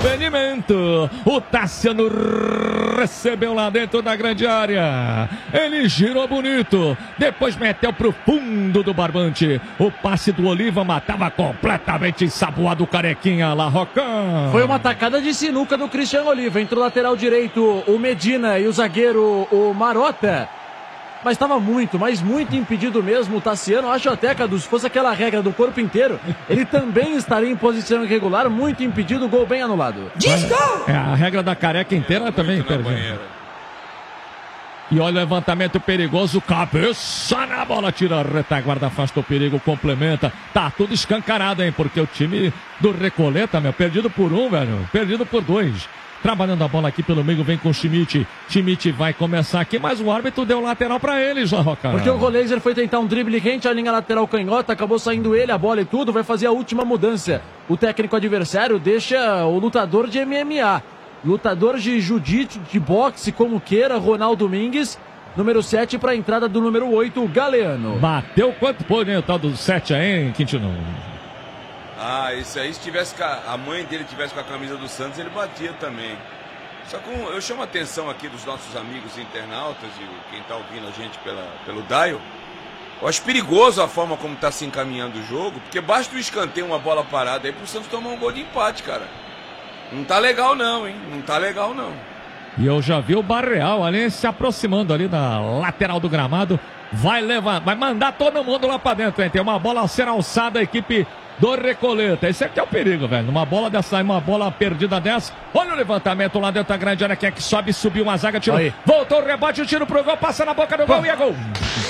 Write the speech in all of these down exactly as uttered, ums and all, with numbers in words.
impedimento. O Tassiano recebeu lá dentro da grande área. Ele girou bonito. Depois meteu pro fundo do barbante. O passe do Oliva matava completamente ensaboado o Carequinha lá, Rocão. Foi uma tacada de sinuca do Cristiano Oliva. Entre o lateral direito, o Medina, e o zagueiro, o Marota. Mas estava muito, mas muito impedido mesmo o Tassiano. Acho até, Cadu, se fosse aquela regra do corpo inteiro, ele também estaria em posição irregular, muito impedido, gol bem anulado. Disco! É, a regra da careca inteira também, perdeu. E olha o levantamento perigoso, cabeça na bola, tira a retaguarda, afasta o perigo, complementa. Tá tudo escancarado, hein, porque o time do Recoleta, meu, perdido por um, velho, perdido por dois. Trabalhando a bola aqui pelo meio, vem com o Schmidt. Schmidt vai começar aqui, mas o árbitro deu lateral pra eles, lá, Roca. Porque o Roleiser foi tentar um drible rente à linha lateral canhota, acabou saindo ele, a bola e tudo, vai fazer a última mudança. O técnico adversário deixa o lutador de M M A, lutador de jiu-jitsu, de boxe, como queira, Ronaldo Domingues, número sete, para a entrada do número oito, o Galeano. Bateu quanto pôde, né, o tal do sete aí, hein, Quintino? Ah, isso aí, se tivesse a mãe dele tivesse com a camisa do Santos, ele batia também. Só que eu chamo a atenção aqui dos nossos amigos internautas e quem está ouvindo a gente pela, pelo Dial. Eu acho perigoso a forma como está se encaminhando o jogo, porque basta o escanteio, uma bola parada aí pro Santos tomar um gol de empate, cara. Não tá legal não, hein? Não tá legal não. E eu já vi o Barreal ali se aproximando ali da lateral do gramado. Vai levar, vai mandar todo mundo lá pra dentro, hein? Tem uma bola a ser alçada, a equipe do Recoleta. Esse aqui é o perigo, velho. Uma bola dessa, uma bola perdida dessa. Olha o levantamento lá dentro da grande área. Quem é que sobe, subiu uma zaga, tirou. Aí. Voltou o rebote, o tiro pro gol, passa na boca do gol e é gol.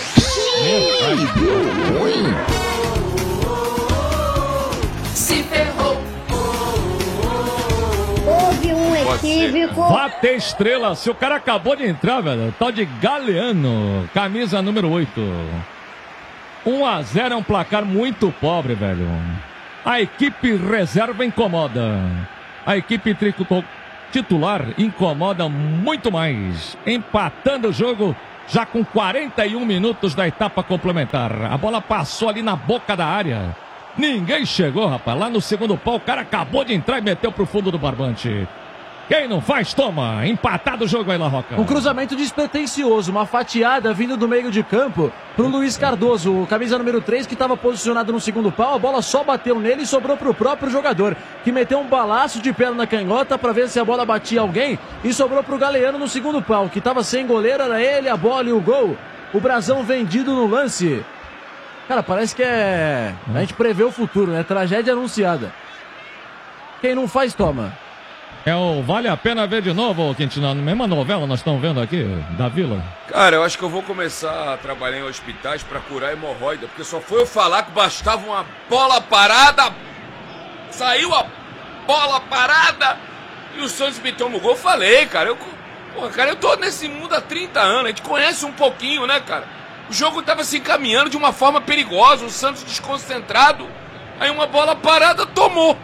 Se ferrou. Houve um equívoco. Vá ter estrela. Se o cara acabou de entrar, velho. Tal de Galeano. Camisa número oito. um a zero é um placar muito pobre, velho. A equipe reserva incomoda. A equipe titular incomoda muito mais. Empatando o jogo já com quarenta e um minutos da etapa complementar. A bola passou ali na boca da área. Ninguém chegou, rapaz. Lá no segundo pau, o cara acabou de entrar e meteu pro fundo do barbante. Quem não faz, toma. Empatado o jogo aí, La Roca. Um cruzamento despretensioso, uma fatiada vindo do meio de campo pro Luiz Cardoso, o camisa número três, que estava posicionado no segundo pau. A bola só bateu nele e sobrou pro próprio jogador, que meteu um balaço de perna canhota para ver se a bola batia alguém e sobrou pro Galeano no segundo pau, que estava sem goleiro, era ele, a bola e o gol. O brasão vendido no lance. Cara, parece que é... A gente prevê o futuro, né? Tragédia anunciada. Quem não faz, toma. É o Vale a Pena Ver de novo, Quintino, a mesma novela nós estamos vendo aqui, da Vila. Cara, eu acho que eu vou começar a trabalhar em hospitais para curar hemorroida, porque só foi eu falar que bastava uma bola parada, saiu a bola parada e o Santos meteu no gol. Eu falei, cara, eu, porra, cara, eu tô nesse mundo há trinta anos, a gente conhece um pouquinho, né, cara? O jogo tava se encaminhando de uma forma perigosa, o Santos desconcentrado, aí uma bola parada tomou.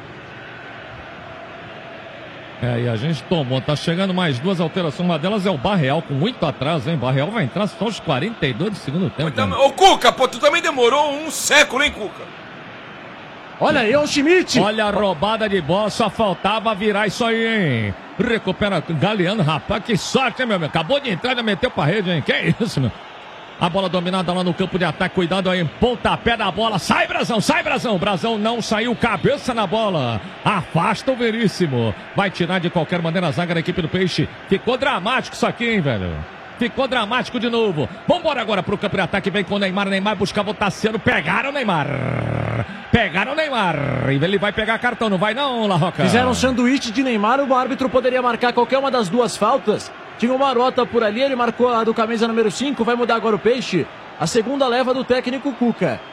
É, e a gente tomou, tá chegando mais duas alterações, uma delas é o Barreal, com muito atraso, hein? Barreal vai entrar só aos quarenta e dois do segundo tempo. Então, ô, Cuca, pô, tu também demorou um século, hein, Cuca? Olha aí, o Schmidt. Olha a roubada de bola, só faltava virar isso aí, hein? Recupera Galeano, rapaz, que sorte, hein, meu amigo? Acabou de entrar e meteu pra rede, hein? Que isso, meu? A bola dominada lá no campo de ataque, cuidado aí, pontapé da bola, sai Brasão, sai Brasão, Brasão não saiu, cabeça na bola, afasta o Veríssimo, vai tirar de qualquer maneira a zaga da equipe do Peixe, ficou dramático isso aqui, hein, velho, ficou dramático de novo, vambora agora pro campo de ataque, vem com o Neymar, Neymar buscava o Tassiano, pegaram o Neymar, pegaram o Neymar, ele vai pegar cartão, não vai não, La Roca. Fizeram um sanduíche de Neymar, o árbitro poderia marcar qualquer uma das duas faltas. Tinha o Marota por ali, ele marcou a do camisa número cinco, vai mudar agora o Peixe. A segunda leva do técnico Cuca.